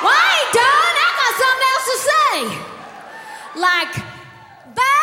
Well, I ain't done. I got something else to say. Like, bad